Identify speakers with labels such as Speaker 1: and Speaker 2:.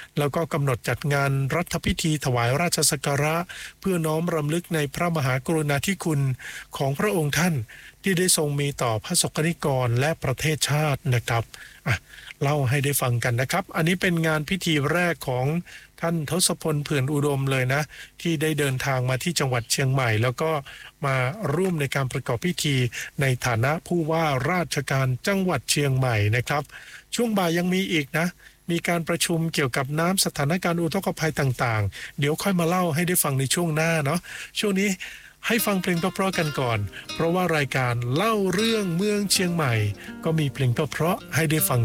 Speaker 1: แล้วก็กำหนดจัดงานรัฐพิธีถวายราชสักการะเพื่อน้อมรำลึกในพระมหากรุณาธิคุณของพระองค์ท่านที่ได้ทรงมีต่อพระสกนิกรและประเทศชาตินะครับเล่าให้ได้ฟังกันนะครับอันนี้เป็นงานพิธีแรกของท่านทศพล เผื่อนอุดมเลยนะที่ได้เดินทางมาที่จังหวัดเชียงใหม่แล้วก็มาร่วมในการประกอบพิธีในฐานะผู้ว่าราชการจังหวัดเชียงใหม่นะครับช่วงบ่ายยังมีอีกนะมีการประชุมเกี่ยวกับน้ำสถานการณ์อุทกภัยต่างๆเดี๋ยวค่อยมาเล่าให้ได้ฟังในช่วงหน้าเนาะช่วงนี้ให้ฟังเพลงเพราะๆกันก่อนเพราะว่ารายการเล่าเรื่องเมืองเชียงใหม่ก็มีเพลงเพราะๆให้ได้ฟัง